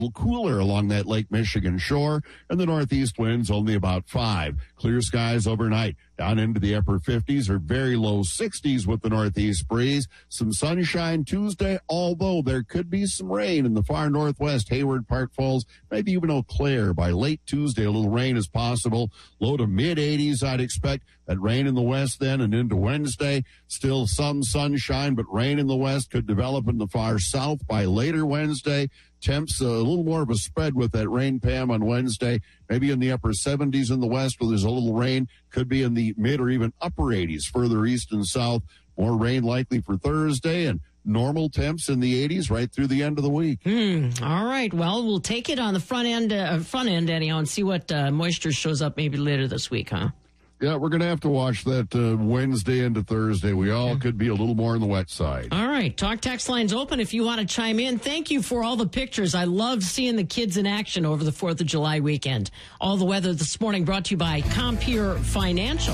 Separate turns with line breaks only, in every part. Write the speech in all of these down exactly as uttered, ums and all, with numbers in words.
little cooler along that Lake Michigan shore, and the northeast winds only about five. Clear skies overnight, down into the upper fifties or very low sixties with the northeast breeze. Some sunshine Tuesday, although there could be some rain in the far northwest, Hayward, Park Falls, maybe even Eau Claire. By late Tuesday, a little rain is possible. Low to mid eighties, I'd expect. That rain in the west then and into Wednesday. Still some sunshine, but rain in the west could develop in the far south by later Wednesday. Temps uh, a little more of a spread with that rain, Pam, on Wednesday. Maybe in the upper seventies in the west where there's a little rain. Could be in the mid or even upper eighties further east and south. More rain likely for Thursday, and normal temps in the eighties right through the end of the week.
Hmm. All right. Well, we'll take it on the front end, uh, front end anyhow, and see what uh, moisture shows up maybe later this week, huh?
Yeah, we're going to have to watch that uh, Wednesday into Thursday. We all could be a little more on the wet side.
All right. Talk text lines open if you want to chime in. Thank you for all the pictures. I loved seeing the kids in action over the fourth of July weekend. All the weather this morning brought to you by Compeer Financial.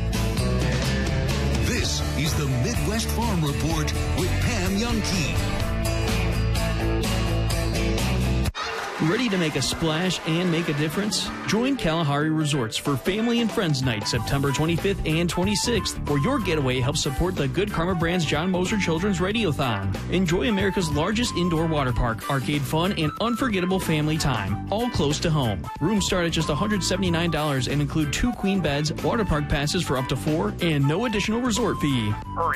This is the Midwest Farm Report with Pam Youngkey.
Ready to make a splash and make a difference? Join Kalahari Resorts for Family and Friends Night, September twenty-fifth and twenty-sixth, where your getaway helps support the Good Karma Brand's John Moser Children's Radiothon. Enjoy America's largest indoor water park, arcade fun, and unforgettable family time, all close to home. Rooms start at just one hundred seventy-nine dollars and include two queen beds, water park passes for up to four, and no additional resort fee.